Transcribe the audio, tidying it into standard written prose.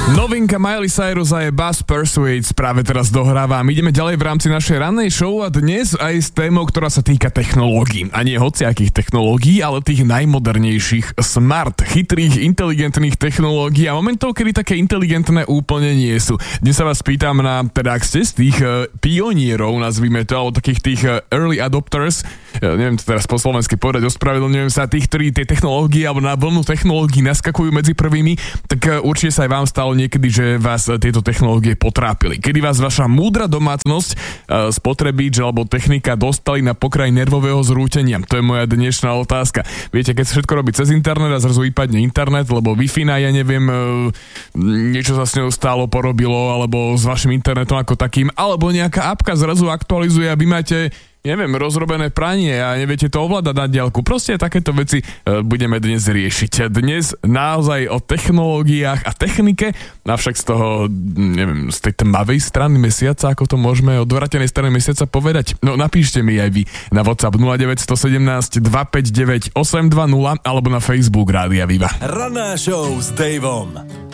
Novinka Miley Cyrus a je Buzz Persuades práve teraz dohráva. My ideme ďalej v rámci našej rannej show a dnes aj s témou, ktorá sa týka technológií. A nie hociakých technológií, ale tých najmodernejších, smart, chytrých, inteligentných technológií a momentov, kedy také inteligentné úplne nie sú. Dnes sa vás pýtam na, teda ak ste z tých pionierov, nazvime to, alebo takých tých early adopters, neviem to teraz po slovensky povedať, ospravedlňujem sa, tých, ktorí tie technológie alebo na vlnu technológií naskakujú medzi prvými, tak určite sa aj vám stalo niekedy, že vás tieto technológie potrápili. Kedy vás vaša múdra domácnosť, spotrebič alebo technika dostali na pokraj nervového zrútenia. To je moja dnešná otázka. Viete, keď sa všetko robí cez internet a zrazu vypadne internet, lebo Wi-Fi ja neviem, niečo sa s ňou stálo porobilo, alebo s vašim internetom ako takým, alebo nejaká apka zrazu aktualizuje a vy máte rozrobené pranie a neviete to ovládať na diaľku. Proste takéto veci budeme dnes riešiť. Dnes naozaj o technológiách a technike, avšak z toho, z tej tmavej strany mesiaca, ako to môžeme odvratenej strany mesiaca povedať. No napíšte mi aj vy na WhatsApp 0917 259 820 alebo na Facebook Rádia Viva. Ranná show s Davom.